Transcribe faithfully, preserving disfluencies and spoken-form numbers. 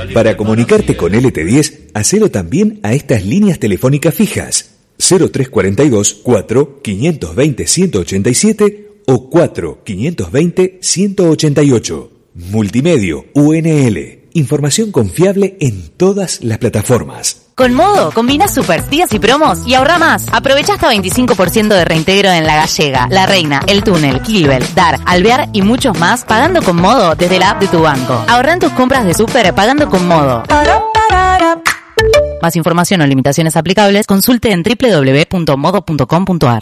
Para comunicarte con L T diez, hacelo también a estas líneas telefónicas fijas: cero tres cuarenta y dos, cuatro, quinientos veinte, ciento ochenta y siete o cuatro, quinientos veinte, ciento ochenta y ocho. Multimedio U N L. Información confiable en todas las plataformas. Con Modo, combina super días y promos y ahorra más. Aprovecha hasta veinticinco por ciento de reintegro en La Gallega, La Reina, El Túnel, Kilbel, Dar, Alvear y muchos más pagando con Modo desde la app de tu banco. Ahorra en tus compras de súper pagando con Modo. Más información o limitaciones aplicables, consulte en doble u doble u doble u punto modo punto com punto a r.